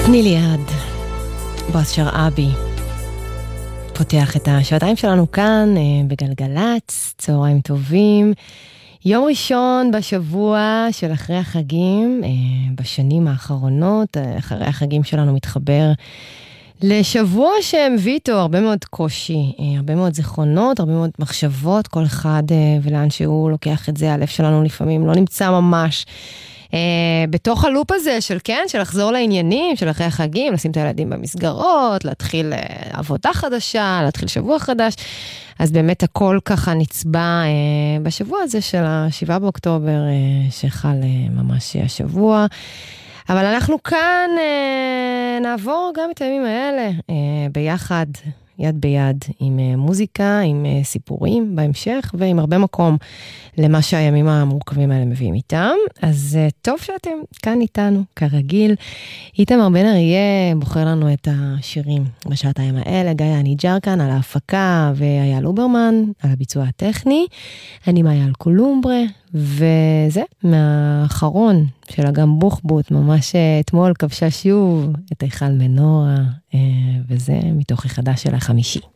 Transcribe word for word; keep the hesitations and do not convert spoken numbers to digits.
תני לי יד, בועז שרעבי פותח את השעתיים שלנו כאן בגלגלץ. צהריים טובים, יום ראשון בשבוע של אחרי החגים. בשנים האחרונות אחרי החגים שלנו מתחבר לשבוע שהביא איתו הרבה מאוד קושי, הרבה מאוד זיכרונות, הרבה מאוד מחשבות, כל אחד ולאן שהוא לוקח את זה. הלב שלנו לפעמים לא נמצא ממש Uh, בתוך הלופ הזה של כן, של לחזור לעניינים, של אחרי החגים, לשים את הילדים במסגרות, להתחיל uh, עבודה חדשה, להתחיל שבוע חדש. אז באמת הכל ככה נצבע uh, בשבוע הזה של השבעה באוקטובר, uh, שחל uh, ממש השבוע. אבל אנחנו כאן uh, נעבור גם את הימים האלה uh, ביחד, יד ביד, עם uh, מוזיקה, עם uh, סיפורים בהמשך, ועם הרבה מקום למה שהימים המורכבים האלה מביאים איתם. אז uh, טוב שאתם כאן איתנו, כרגיל. איתמר בן אריה בוחר לנו את השירים בשעתיים האלה. גיא אניג'ר כאן על ההפקה, ואייל לוברמן על הביצוע הטכני. אני מאיה אלקולומברה, וזה מהאחרון של אגם בוחבוט, ממש אתמול כבשה שוב את היכל מנורה, וזה מתוך החדש של החמישי.